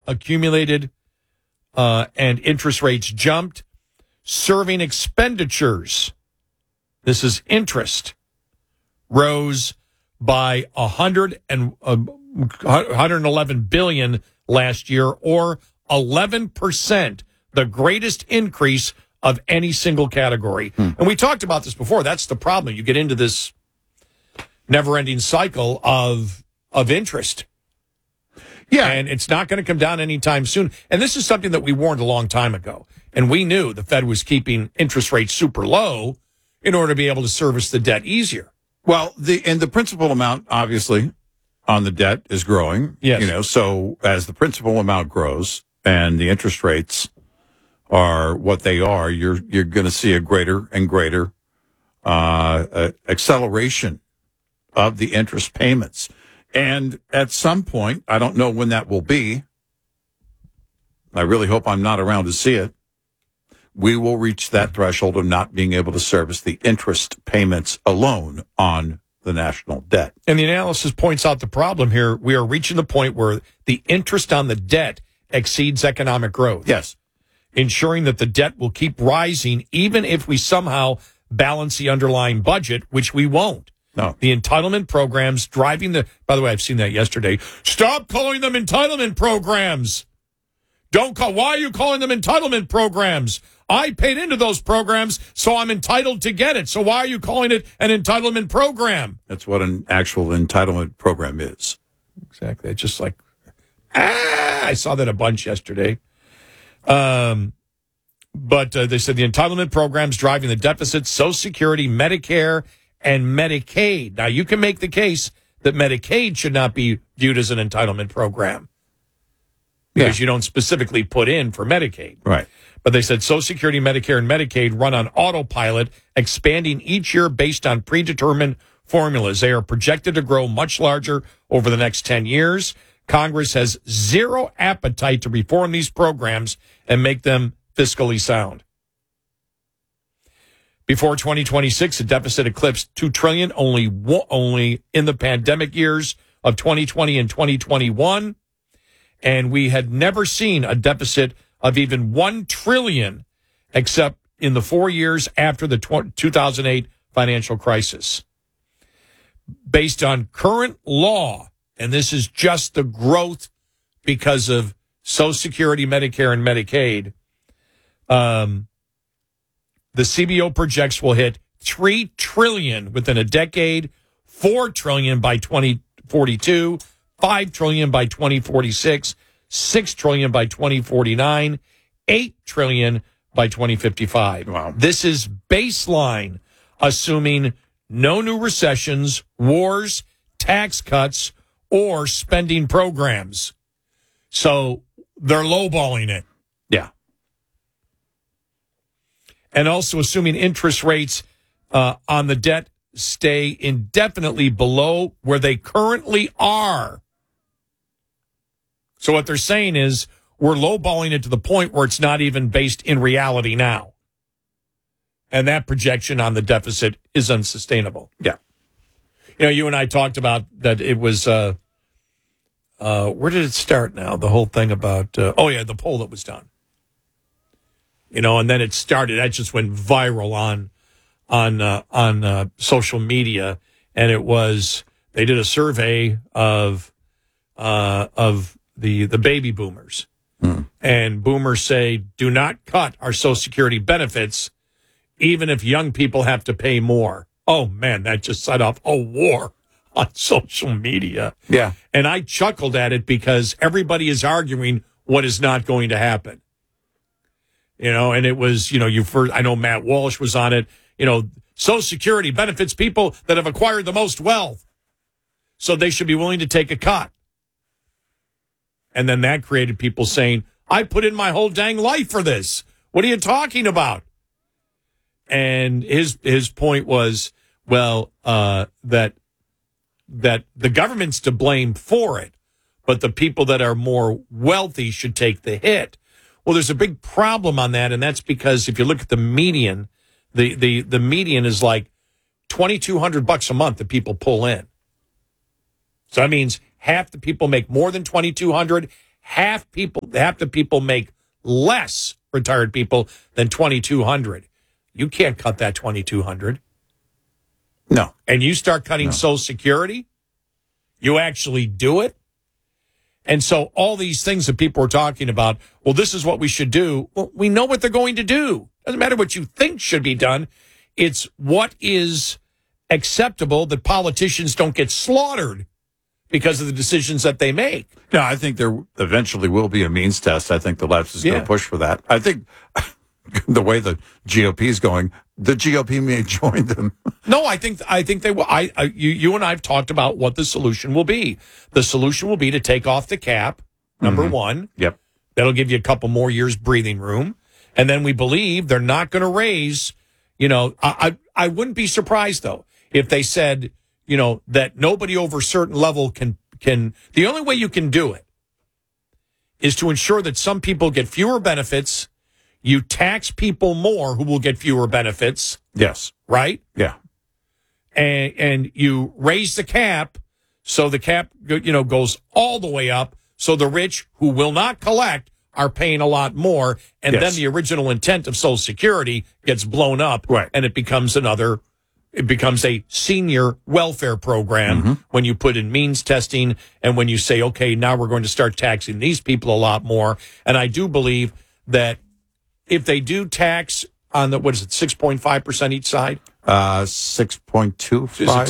accumulated and interest rates jumped. Serving expenditures, this is interest, rose by 111 billion last year, or 11%, the greatest increase of any single category. And we talked about this before. That's the problem. You get into this never-ending cycle of interest. Yeah. And it's not going to come down anytime soon. And this is something that we warned a long time ago. And we knew the Fed was keeping interest rates super low in order to be able to service the debt easier. Well, the principal amount, obviously, on the debt is growing. Yes. So as the principal amount grows and the interest rates are what they are, you're going to see a greater and greater acceleration of the interest payments. And at some point, I don't know when that will be, I really hope I'm not around to see it, we will reach that threshold of not being able to service the interest payments alone on the national debt. And the analysis points out the problem here. We are reaching the point where the interest on the debt exceeds economic growth. Yes. Ensuring that the debt will keep rising even if we somehow balance the underlying budget, which we won't. No. The entitlement programs driving by the way, I've seen that yesterday. Stop calling them entitlement programs. Why are you calling them entitlement programs? I paid into those programs, so I'm entitled to get it. So why are you calling it an entitlement program? That's what an actual entitlement program is. Exactly. It's just like, I saw that a bunch yesterday. But they said the entitlement programs driving the deficit, Social Security, Medicare, and Medicaid. Now, you can make the case that Medicaid should not be viewed as an entitlement program because you don't specifically put in for Medicaid. Right. But they said Social Security, Medicare, and Medicaid run on autopilot, expanding each year based on predetermined formulas. They are projected to grow much larger over the next 10 years. Congress has zero appetite to reform these programs and make them fiscally sound. Before 2026, the deficit eclipsed $2 trillion only in the pandemic years of 2020 and 2021. And we had never seen a deficit of even $1 trillion except in the 4 years after the 2008 financial crisis. Based on current law, and this is just the growth because of Social Security, Medicare, and Medicaid, the CBO projects will hit $3 trillion within a decade, $4 trillion by 2042, $5 trillion by 2046, $6 trillion by 2049, $8 trillion by 2055. Wow. This is baseline, assuming no new recessions, wars, tax cuts, or spending programs. So they're lowballing it. Yeah. And also assuming interest rates on the debt stay indefinitely below where they currently are. So what they're saying is we're lowballing it to the point where it's not even based in reality now. And that projection on the deficit is unsustainable. Yeah. You know, you and I talked about that it was, where did it start now? The whole thing about, the poll that was done. You know, and then it started, that just went viral on social media. And it was, they did a survey of the baby boomers. And boomers say, do not cut our Social Security benefits, even if young people have to pay more. Oh, man, that just set off a war on social media. Yeah. And I chuckled at it because everybody is arguing what is not going to happen. You know, and it was, I know Matt Walsh was on it. Social Security benefits people that have acquired the most wealth. So they should be willing to take a cut. And then that created people saying, I put in my whole dang life for this. What are you talking about? And his point was, that the government's to blame for it, but the people that are more wealthy should take the hit. Well, there's a big problem on that, and that's because if you look at the median, the median is like $2,200 a month that people pull in. So that means half the people make more than $2,200, half the people make less retired people than 2,200. You can't cut that 2,200. No. And you start cutting Social Security, you actually do it. And so all these things that people are talking about, well, this is what we should do. Well, we know what they're going to do. Doesn't matter what you think should be done. It's what is acceptable that politicians don't get slaughtered because of the decisions that they make. No, I think there eventually will be a means test. I think the left is going to push for that. I think the way the GOP is going, the GOP may join them. No, I think they will. You and I have talked about what the solution will be. The solution will be to take off the cap, number one. Yep. That'll give you a couple more years breathing room. And then we believe they're not going to raise, I wouldn't be surprised, though, if they said, that nobody over a certain level can, the only way you can do it is to ensure that some people get fewer benefits. You tax people more who will get fewer benefits. Yes. Right? Yeah. And you raise the cap, so the cap, goes all the way up, so the rich who will not collect are paying a lot more, and then the original intent of Social Security gets blown up, right? And it becomes a senior welfare program when you put in means testing, and when you say, okay, now we're going to start taxing these people a lot more. And I do believe that if they do tax on 6.5% each side? 6.25.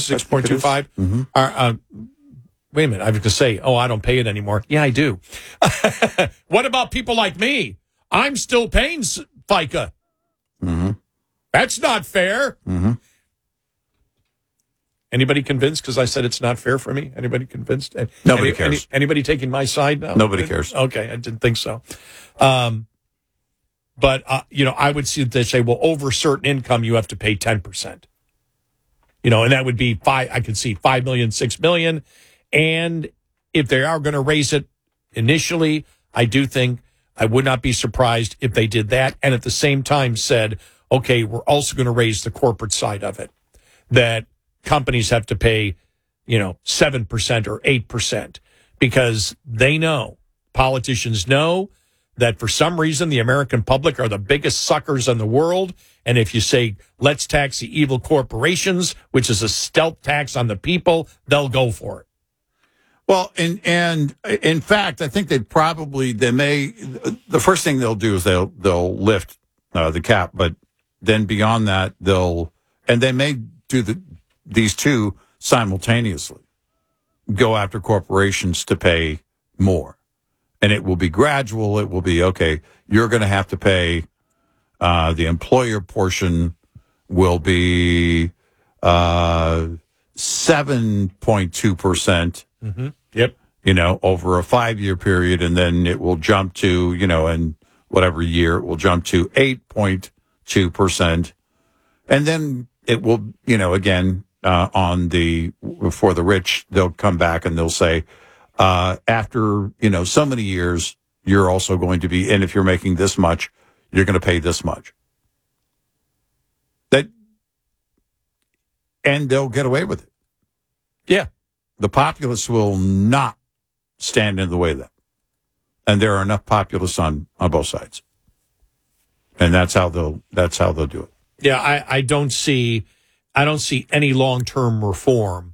6.25? Wait a minute. I was going to say, I don't pay it anymore. Yeah, I do. What about people like me? I'm still paying FICA. That's not fair. Anybody convinced because I said it's not fair for me? Anybody convinced? Nobody cares. Anybody taking my side now? Nobody cares. Okay, I didn't think so. But, I would see that they say, well, over a certain income, you have to pay 10%. And that would be I could see 5 million, 6 million. And if they are going to raise it initially, I do think I would not be surprised if they did that. And at the same time said, okay, we're also going to raise the corporate side of it, that companies have to pay, 7% or 8%, because politicians know that for some reason the American public are the biggest suckers in the world. And if you say, let's tax the evil corporations, which is a stealth tax on the people, they'll go for it. Well, and in fact, I think the first thing they'll do is they'll lift the cap, but then beyond that, they may do these two simultaneously, go after corporations to pay more. And it will be gradual. It will be, okay, you're going to have to pay, the employer portion will be 7.2%. Yep. Over a 5-year period. And then it will jump to, in whatever year, it will jump to 8.2%. And then it will, again, for the rich, they'll come back and they'll say, after, so many years, you're also going to be, and if you're making this much, you're going to pay this much. And they'll get away with it. Yeah. The populace will not stand in the way of that. And there are enough populists on both sides. And that's how they'll do it. Yeah, I don't see any long-term reform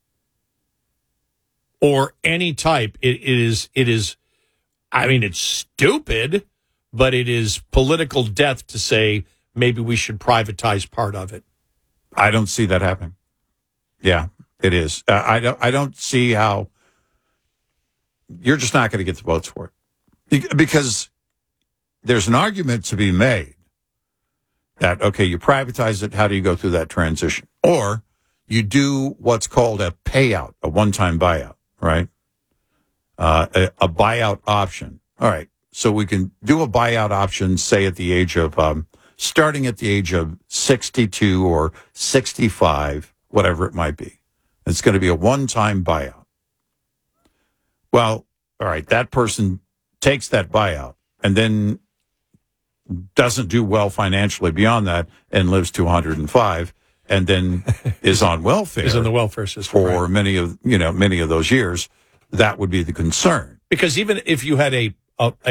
or any type. It is, it's stupid, but it is political death to say maybe we should privatize part of it. I don't see that happening. Yeah, it is. I don't see how you're just not going to get the votes for it, because there's an argument to be made that, okay, you privatize it. How do you go through that transition? Or you do what's called a payout, a one-time buyout, right? A buyout option. All right. So we can do a buyout option, say at the age of, starting at the age of 62 or 65, whatever it might be. It's going to be a one-time buyout. Well, all right, that person takes that buyout and then doesn't do well financially beyond that and lives to 105 and then is on welfare. Is in the welfare system for many of those years. That would be the concern. Because even if you had a